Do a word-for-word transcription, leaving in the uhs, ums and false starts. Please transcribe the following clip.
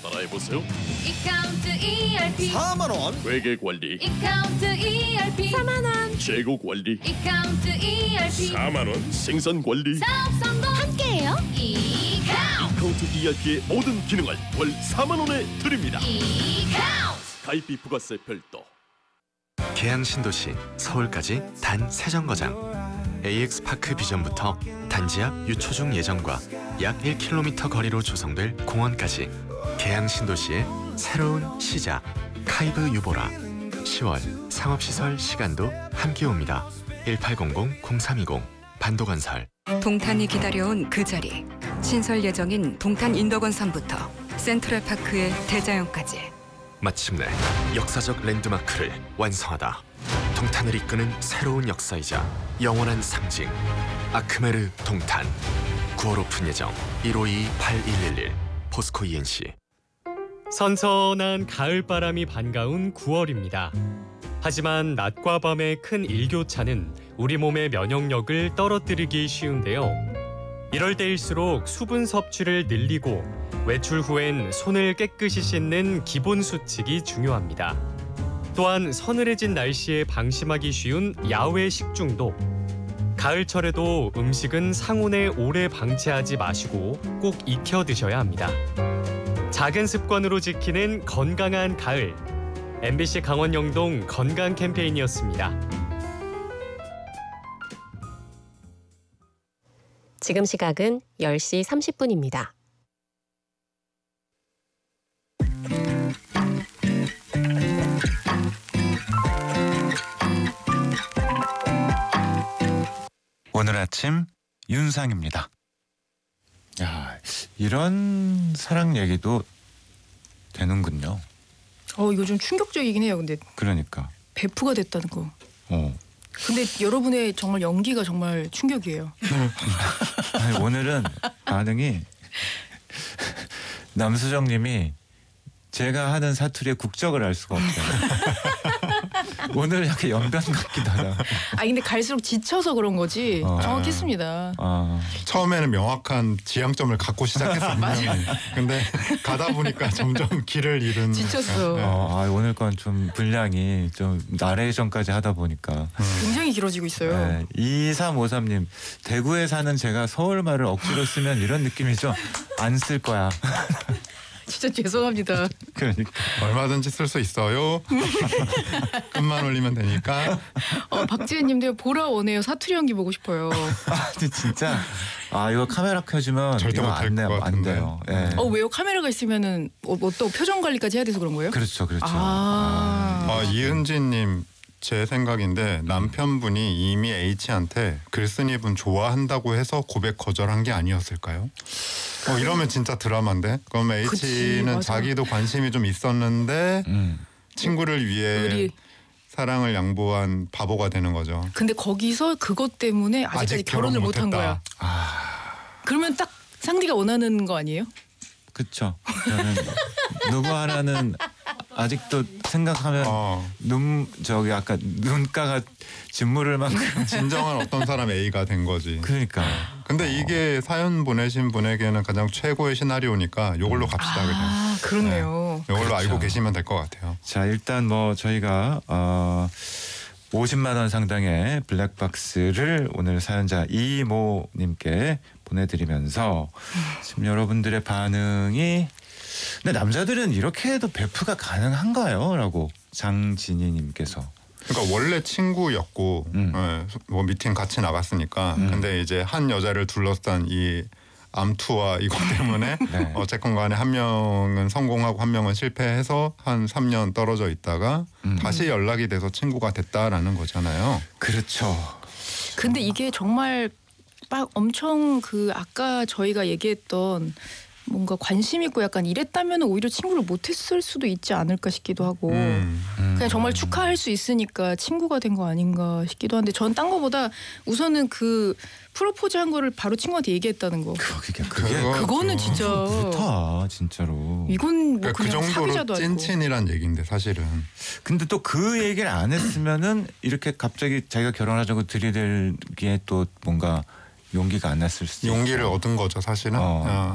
따라해보세요. 이카운트 이알피 사만 원. 회계 관리, 이카운트 이알피 사만 원 재고 관리, 이카운트 이알피 사만 원. 생산 관리, 사업 성공 함께해요. 이카운트 카운트 이알피의 모든 기능을 월 사만 원에 드립니다. 이카운트 가입비 부가세 별도. 계양 신도시 서울까지 단 세 정거장. 에이엑스파크 비전부터 단지 앞 유초중 예정과 약 일 킬로미터 거리로 조성될 공원까지 계양 신도시의 새로운 시작. 카이브 유보라. 시월 상업시설 시간도 함께 옵니다. 일팔공공 공삼이공 반도건설. 동탄이 기다려온 그 자리. 신설 예정인 동탄 인덕원산부터 센트럴파크의 대자연까지. 마침내 역사적 랜드마크를 완성하다. 동탄을 이끄는 새로운 역사이자 영원한 상징. 아크메르 동탄. 구월 오픈 예정. 일오이 팔일일일 포스코 이엔씨. 선선한 가을바람이 반가운 구월입니다. 하지만 낮과 밤의 큰 일교차는 우리 몸의 면역력을 떨어뜨리기 쉬운데요. 이럴 때일수록 수분 섭취를 늘리고 외출 후엔 손을 깨끗이 씻는 기본 수칙이 중요합니다. 또한 서늘해진 날씨에 방심하기 쉬운 야외 식중독. 가을철에도 음식은 상온에 오래 방치하지 마시고 꼭 익혀 드셔야 합니다. 작은 습관으로 지키는 건강한 가을. 엠비씨 강원 영동 건강 캠페인이었습니다. 지금 시각은 열 시 삼십 분입니다. 오늘 아침 윤상입니다. 야, 이런 사랑 얘기도 되는군요. 어, 이거 좀 충격적이긴 해요. 근데 그러니까 베프가 됐다는 거. 어. 근데 여러분의 정말 연기가 정말 충격이에요. 아니, 오늘은 반응이 남수정님이 제가 하는 사투리의 국적을 알 수가 없어요. 오늘 약간 연변 같기도 하다. 아 근데 갈수록 지쳐서 그런 거지. 어. 정확했습니다. 아. 처음에는 명확한 지향점을 갖고 시작했어요. 분명히. 근데 가다 보니까 점점 길을 잃은. 지쳤어. 네. 어, 아, 오늘 건 좀 분량이 좀 나레이션까지 하다 보니까 굉장히 길어지고 있어요. 네, 이삼오삼님 대구에 사는 제가 서울 말을 억지로 쓰면 이런 느낌이죠. 안 쓸 거야. 진짜 죄송합니다. 그러니까 얼마든지 쓸 수 있어요. 끝만 올리면 되니까. 어, 박지혜님도 보라 원해요. 사투리 연기 보고 싶어요. 아, 진짜 아 이거 카메라 켜주면 절대 이거 못할 안, 것 돼요. 안 같은데. 돼요. 예. 어 왜요? 카메라가 있으면은 어, 뭐 또 표정 관리까지 해야 돼서 그런 거예요? 그렇죠, 그렇죠. 아. 아, 이은지님 제 생각인데 남편분이 이미 H한테 글쓴이분 좋아한다고 해서 고백 거절한 게 아니었을까요? 어, 이러면 진짜 드라마인데. 그럼 그치, H는 맞아. 자기도 관심이 좀 있었는데 음. 친구를 위해 의리. 사랑을 양보한 바보가 되는 거죠. 근데 거기서 그것 때문에 아직까지 아직 결혼을 결혼 못한 못했다. 거야. 아, 그러면 딱 상디가 원하는 거 아니에요? 그렇죠. 저는 누구 하나는 아직도 생각하면 어. 눈 저기 아까 눈가가 짓무를 만큼 진정한 어떤 사람 A가 된 거지. 그러니까. 근데 이게 사연 보내신 분에게는 가장 최고의 시나리오니까 이걸로 갑시다. 그냥. 아 그렇네요. 이걸로 그렇죠. 알고 계시면 될 것 같아요. 자 일단 뭐 저희가 어, 오십만 원 상당의 블랙박스를 오늘 사연자 이모님께 보내드리면서 지금 여러분들의 반응이 근데 남자들은 이렇게 해도 베프가 가능한가요? 라고 장진희님께서. 그러니까 원래 친구였고 음. 예, 뭐 미팅 같이 나갔으니까 음. 근데 이제 한 여자를 둘러싼 이 암투와 이것 때문에 네. 어쨌건 간에 한 명은 성공하고 한 명은 실패해서 한 삼 년 떨어져 있다가 음. 다시 연락이 돼서 친구가 됐다라는 거잖아요. 그렇죠. 근데 이게 정말 막 엄청 그 아까 저희가 얘기했던 뭔가 관심 있고 약간 이랬다면 오히려 친구를 못했을 수도 있지 않을까 싶기도 하고 음. 그냥 정말 축하할 수 있으니까 친구가 된 거 아닌가 싶기도 한데 전 딴 거보다 우선은 그 프로포즈 한 거를 바로 친구한테 얘기했다는 거 그게 그게 그거- 그거는 진짜 그렇다 진짜로. 이건 뭐 그러니까 그 그냥 정도로 사귀자도 아니고 찐친이란 얘기인데 사실은 근데 또 그 얘기를 안 했으면은 이렇게 갑자기 자기가 결혼하자고 들이댈기에 또 뭔가 용기가 안 났을 수도 용기를 있고. 얻은 거죠 사실은. 어. 어.